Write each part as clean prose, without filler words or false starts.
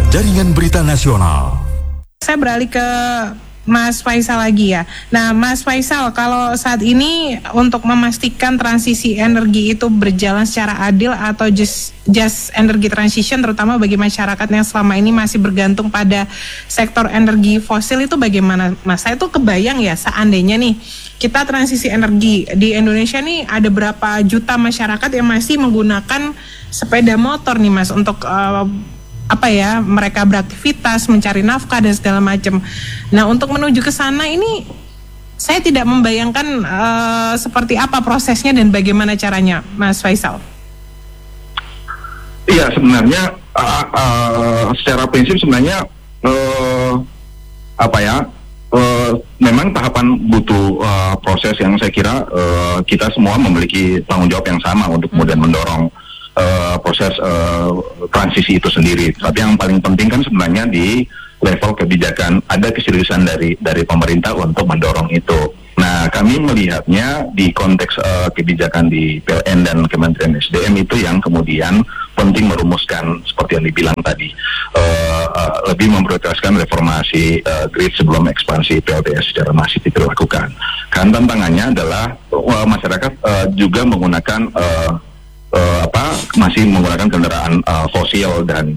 Jaringan Berita Nasional. Saya beralih ke Mas Faisal lagi ya. Nah, Mas Faisal, kalau saat ini untuk memastikan transisi energi itu berjalan secara adil atau just energy transition, terutama bagi masyarakat yang selama ini masih bergantung pada sektor energi fosil, itu bagaimana, Mas? Saya tuh kebayang ya, seandainya nih kita transisi energi di Indonesia nih, ada berapa juta masyarakat yang masih menggunakan sepeda motor nih, Mas, untuk mereka beraktivitas, mencari nafkah dan segala macam. Nah, untuk menuju ke sana ini saya tidak membayangkan seperti apa prosesnya dan bagaimana caranya, Mas Faisal. Iya, sebenarnya secara prinsip sebenarnya memang tahapan butuh proses yang saya kira kita semua memiliki tanggung jawab yang sama untuk kemudian mendorong proses transisi itu sendiri. Tapi yang paling penting kan sebenarnya di level kebijakan ada keseriusan dari pemerintah untuk mendorong itu. Nah, kami melihatnya di konteks kebijakan di PLN dan Kementerian SDM itu yang kemudian penting merumuskan seperti yang dibilang tadi, lebih memprioritaskan reformasi grid sebelum ekspansi PLTS secara masif dilakukan. Kan tantangannya adalah masyarakat juga menggunakan masih menggunakan kendaraan fosil dan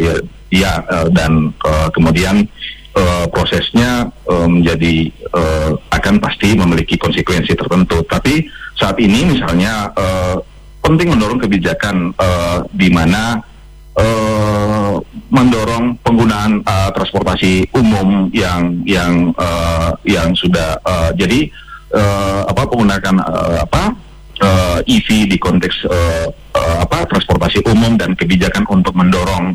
kemudian prosesnya menjadi akan pasti memiliki konsekuensi tertentu. Tapi saat ini misalnya penting mendorong kebijakan di mana mendorong penggunaan transportasi umum yang sudah penggunaan EV di konteks transportasi umum dan kebijakan untuk mendorong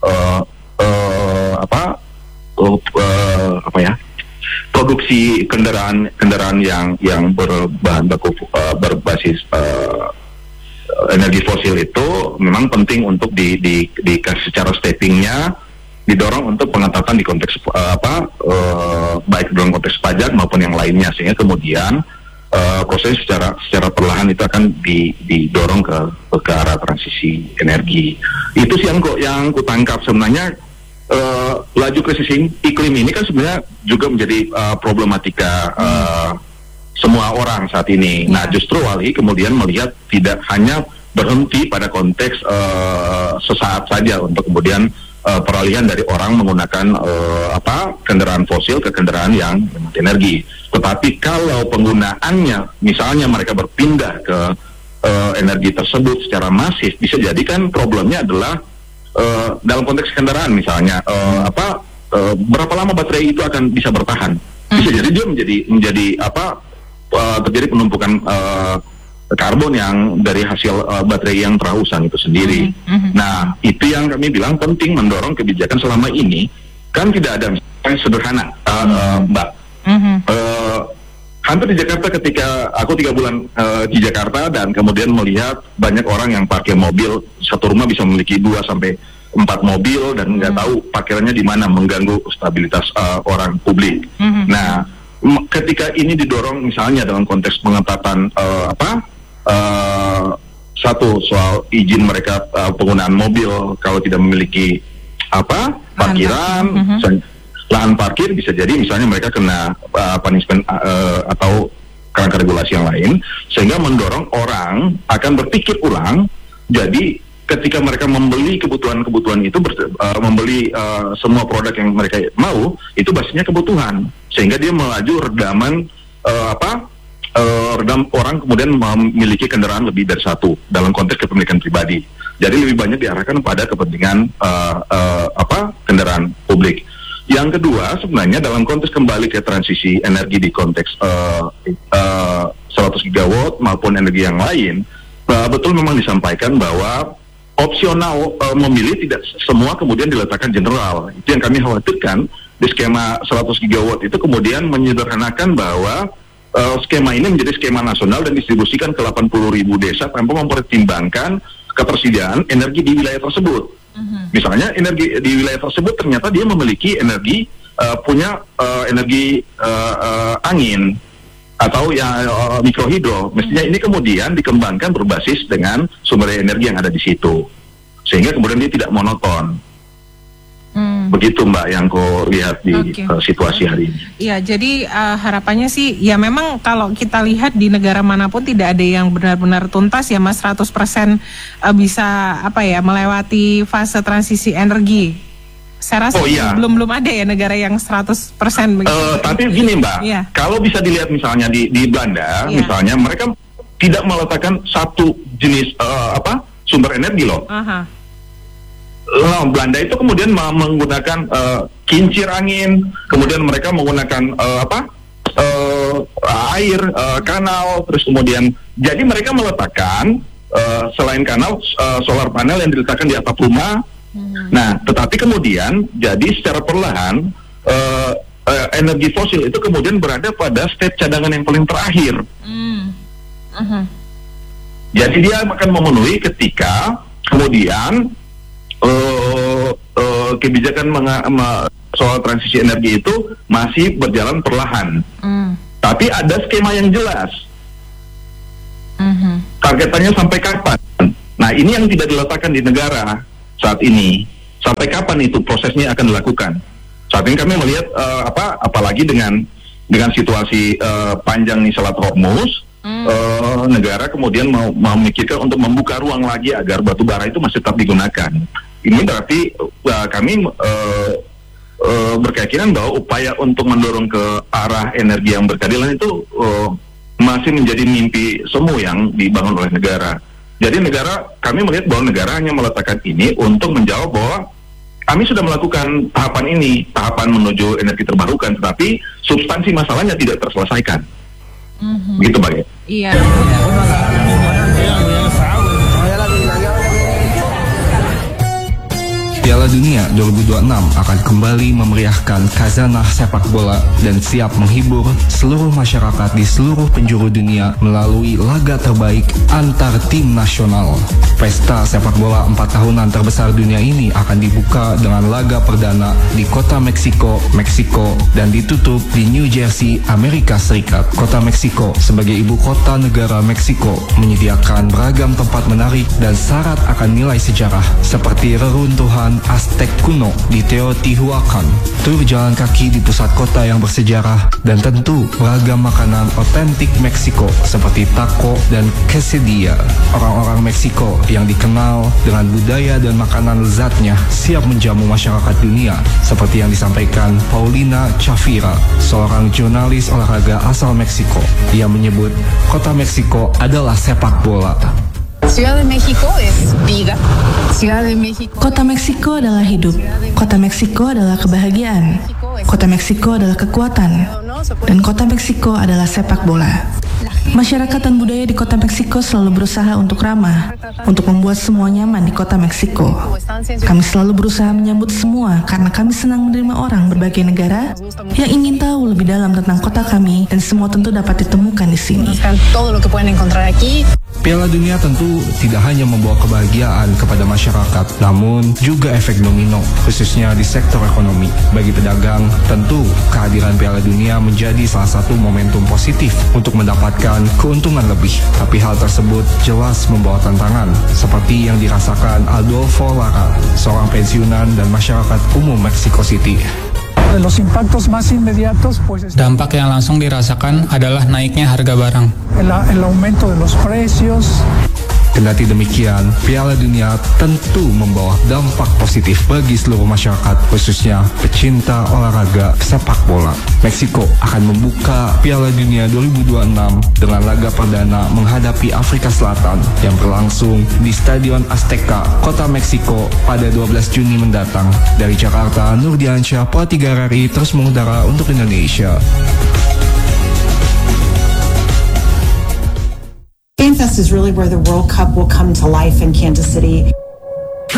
produksi kendaraan yang berbahan baku berbasis energi fosil itu memang penting untuk secara steppingnya didorong untuk pengetatan di konteks baik dalam konteks pajak maupun yang lainnya, sehingga kemudian proses secara perlahan itu akan didorong ke arah transisi energi. Itu sih yang kutangkap sebenarnya. Laju krisis iklim ini kan sebenarnya juga menjadi problematika semua orang saat ini. Nah, justru Wali kemudian melihat tidak hanya berhenti pada konteks sesaat saja untuk kemudian peralihan dari orang menggunakan kendaraan fosil ke kendaraan yang hemat energi. Tetapi kalau penggunaannya, misalnya mereka berpindah ke energi tersebut secara masif, bisa jadi kan problemnya adalah dalam konteks kendaraan misalnya berapa lama baterai itu akan bisa bertahan. Bisa jadi dia menjadi terjadi penumpukan karbon yang dari hasil baterai yang terausan itu sendiri. Nah, itu yang kami bilang penting mendorong kebijakan selama ini. Kan tidak ada yang sederhana, Mbak. Hampir di Jakarta, ketika aku 3 bulan di Jakarta dan kemudian melihat banyak orang yang parkir mobil, satu rumah bisa memiliki 2 sampai 4 mobil dan nggak tahu parkirannya di mana, mengganggu stabilitas orang publik. Nah, ketika ini didorong misalnya dalam konteks pengetatan satu soal izin mereka penggunaan mobil kalau tidak memiliki parkiran, lahan parkir, bisa jadi misalnya mereka kena punishment atau kerangka regulasi yang lain, sehingga mendorong orang akan berpikir ulang. Jadi ketika mereka membeli kebutuhan itu, membeli semua produk yang mereka mau, itu basisnya kebutuhan, sehingga dia melaju redam orang kemudian memiliki kendaraan lebih dari satu dalam konteks kepemilikan pribadi. Jadi lebih banyak diarahkan pada kepentingan kendaraan publik. Yang kedua, sebenarnya dalam konteks kembali ke transisi energi di konteks 100 gigawatt maupun energi yang lain, betul memang disampaikan bahwa opsional memilih tidak semua kemudian diletakkan general. Itu yang kami khawatirkan di skema 100 gigawatt itu kemudian menyederhanakan bahwa skema ini menjadi skema nasional dan distribusikan ke 80.000 desa tanpa mempertimbangkan ketersediaan energi di wilayah tersebut. Misalnya energi di wilayah tersebut ternyata dia memiliki energi punya energi angin atau mikrohidro. Mestinya ini kemudian dikembangkan berbasis dengan sumber energi yang ada di situ, sehingga kemudian dia tidak monoton. Begitu Mbak yang kau lihat di situasi hari ini. Iya, jadi harapannya sih ya memang kalau kita lihat di negara manapun tidak ada yang benar-benar tuntas ya Mas 100% bisa melewati fase transisi energi. Saya rasa belum ada ya negara yang 100% begitu. Tapi gini Mbak, kalau bisa dilihat misalnya di Belanda, misalnya mereka tidak meletakkan satu jenis sumber energi loh. Belanda itu kemudian menggunakan kincir angin, kemudian mereka menggunakan air, kanal, terus kemudian jadi mereka meletakkan selain kanal solar panel yang diletakkan di atap rumah. Nah, tetapi kemudian jadi secara perlahan energi fosil itu kemudian berada pada step cadangan yang paling terakhir. Jadi dia akan memenuhi ketika kemudian kebijakan soal transisi energi itu masih berjalan perlahan. Tapi ada skema yang jelas. Targetannya sampai kapan? Nah, ini yang tidak diletakkan di negara saat ini. Sampai kapan itu prosesnya akan dilakukan? Saat ini kami melihat apalagi dengan situasi panjang nih Selat Hormuz, negara kemudian mau memikirkan untuk membuka ruang lagi agar batu bara itu masih tetap digunakan. Ini berarti kami berkeyakinan bahwa upaya untuk mendorong ke arah energi yang berkeadilan itu masih menjadi mimpi semu yang dibangun oleh negara. Jadi kami melihat bahwa negara hanya meletakkan ini untuk menjawab bahwa kami sudah melakukan tahapan menuju energi terbarukan, tetapi substansi masalahnya tidak terselesaikan. Begitu Pak ya? Iya. Piala Dunia 2026 akan kembali memeriahkan khazanah sepak bola dan siap menghibur seluruh masyarakat di seluruh penjuru dunia melalui laga terbaik antar tim nasional. Pesta sepak bola 4 tahunan terbesar dunia ini akan dibuka dengan laga perdana di kota Meksiko, dan ditutup di New Jersey, Amerika Serikat. Kota Meksiko sebagai ibu kota negara Meksiko menyediakan beragam tempat menarik dan syarat akan nilai sejarah seperti reruntuhan Aztec kuno di Teotihuacan, tur jalan kaki di pusat kota yang bersejarah, dan tentu beragam makanan otentik Meksiko seperti taco dan quesadilla. Orang-orang Meksiko yang dikenal dengan budaya dan makanan lezatnya siap menjamu masyarakat dunia, seperti yang disampaikan Paulina Chavira, seorang jurnalis olahraga asal Meksiko. Ia menyebut kota Meksiko adalah sepak bola. Ciudad de México es vida. Ciudad de México. Kota Meksiko adalah hidup. Kota Meksiko adalah kebahagiaan. Kota Meksiko adalah kekuatan. Dan kota Meksiko adalah sepak bola. Masyarakat dan budaya di kota Meksiko selalu berusaha untuk ramah, untuk membuat semua nyaman di kota Meksiko. Kami selalu berusaha menyambut semua karena kami senang menerima orang berbagai negara yang ingin tahu lebih dalam tentang kota kami, dan semua tentu dapat ditemukan di sini. Piala Dunia tentu tidak hanya membawa kebahagiaan kepada masyarakat, namun juga efek domino, khususnya di sektor ekonomi. Bagi pedagang, tentu kehadiran Piala Dunia menjadi salah satu momentum positif untuk mendapatkan keuntungan lebih. Tapi hal tersebut jelas membawa tantangan, seperti yang dirasakan Adolfo Lara, seorang pensiunan dan masyarakat umum Mexico City. Dampak yang langsung dirasakan adalah naiknya harga barang. Kendati demikian, Piala Dunia tentu membawa dampak positif bagi seluruh masyarakat, khususnya pecinta olahraga sepak bola. Meksiko akan membuka Piala Dunia 2026 dengan laga perdana menghadapi Afrika Selatan yang berlangsung di Stadion Azteca, kota Meksiko pada 12 Juni mendatang. Dari Jakarta, Nurdiansyah, Pro 3 RRI terus mengudara untuk Indonesia. FanFest is really where the World Cup will come to life in Kansas City.